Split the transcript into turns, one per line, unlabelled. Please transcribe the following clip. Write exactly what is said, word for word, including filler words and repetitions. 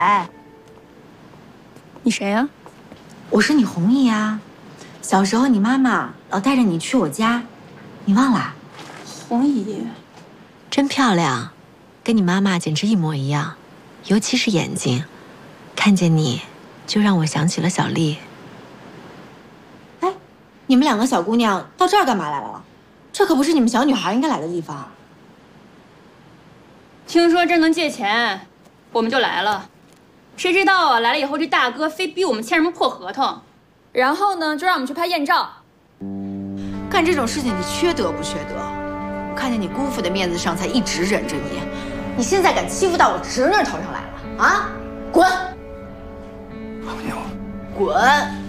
哎，
你谁呀？
我是你红姨呀。小时候你妈妈老带着你去我家，你忘了？
红姨，
真漂亮，跟你妈妈简直一模一样，尤其是眼睛，看见你就让我想起了小丽。
哎，你们两个小姑娘到这儿干嘛来了？这可不是你们小女孩应该来的地方。
听说这能借钱，我们就来了。谁知道啊，来了以后这大哥非逼我们签什么破合同，然后呢就让我们去拍艳照。
干这种事情你缺德不缺德？我看见你姑父的面子上才一直忍着你，你现在敢欺负到我侄女头上来了啊？滚！
老娘，
滚！